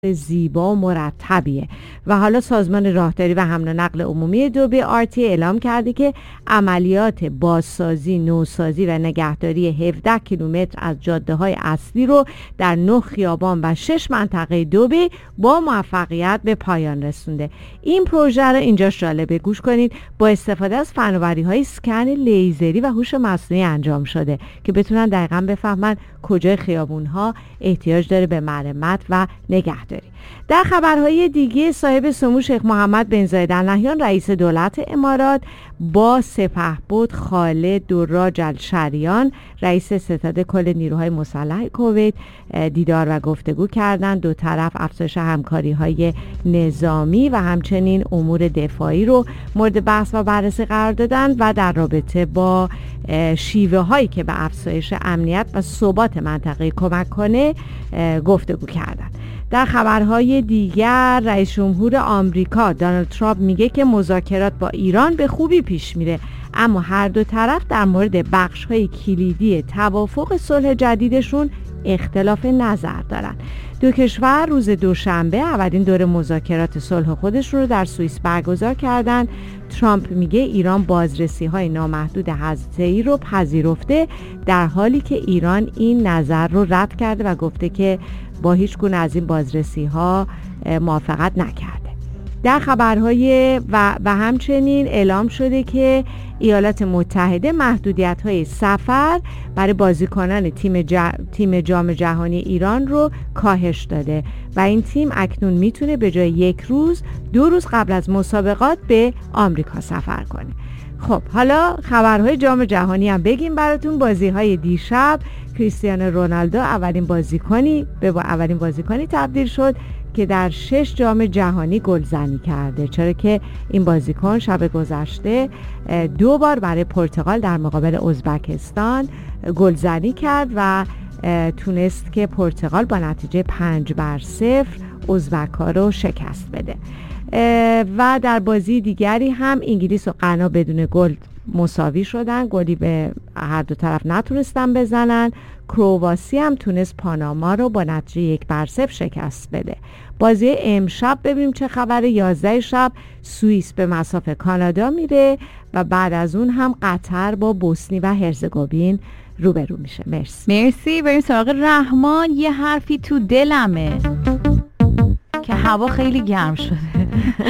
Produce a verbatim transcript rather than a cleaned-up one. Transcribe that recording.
زیبا و مرتبیه و حالا سازمان راهداری و حمل و نقل عمومی دوبی آر تی اعلام کرده که عملیات بازسازی، نوسازی و نگهداری هفده کیلومتر از جاده‌های اصلی رو در نه خیابان و شش منطقه دوبی با موفقیت به پایان رسونده. این پروژه رو اینجاش جالبه، گوش کنید، با استفاده از فناوری‌های اسکن لیزری و هوش مصنوعی انجام شده که بتونن دقیقاً بفهمن کجای خیابون‌ها احتیاج داره به مرمت و نگهداری. در خبرهای دیگه، صاحب سمو شیخ محمد بن زاید ال نهیان رئیس دولت امارات با سپهبد خالد دراج الشریان رئیس ستاد کل نیروهای مسلح کویت دیدار و گفتگو کردند. دو طرف افزایش همکاری‌های نظامی و همچنین امور دفاعی رو مورد بحث و بررسی قرار دادند و در رابطه با شیوه هایی که به افزایش امنیت و ثبات منطقه کمک کنه گفتگو کردند. در خبرهای دیگر، رئیس جمهور آمریکا دونالد ترامپ میگه که مذاکرات با ایران به خوبی پیش میره، اما هر دو طرف در مورد بخش‌های کلیدی توافق صلح جدیدشون اختلاف نظر دارن. دو کشور روز دوشنبه اولین دور مذاکرات صلح خودشون رو در سوئیس برگزار کردند. ترامپ میگه ایران بازرسی‌های نامحدود هسته‌ای رو پذیرفته، در حالی که ایران این نظر رو رد کرده و گفته که با هیچ گونه از این بازرسی‌ها موافقت نکرده. در خبرهای و, و همچنین اعلام شده که ایالات متحده محدودیت‌های سفر برای بازیکنان تیم, ج... تیم جام جهانی ایران رو کاهش داده و این تیم اکنون میتونه به جای یک روز دو روز قبل از مسابقات به آمریکا سفر کنه. خب حالا خبرهای جام جهانی هم بگیم براتون. بازی‌های دیشب کریستیانو رونالدو اولین بازیکنی به اولین بازیکنی تبدیل شد که در شش جام جهانی گلزنی کرده، چرا که این بازیکن شب گذشته دو بار برای پرتغال در مقابل ازبکستان گلزنی کرد و تونست که پرتغال با نتیجه پنج بر صفر ازبک‌ها رو شکست بده. و در بازی دیگری هم انگلیس و غنا بدون گل مساوی شدن، گلی به هر دو طرف نتونستن بزنن. کرواسی هم تونست پاناما رو با نتیجه یک بر صفر شکست بده. بازی امشب ببینیم چه خبره. یازده شب سوئیس به مصاف کانادا میره و بعد از اون هم قطر با بوسنی و هرزگوین روبرو میشه. مرسی. مرسی. بریم سراغ رحمان. یه حرفی تو دلمه که هوا خیلی گرم شده.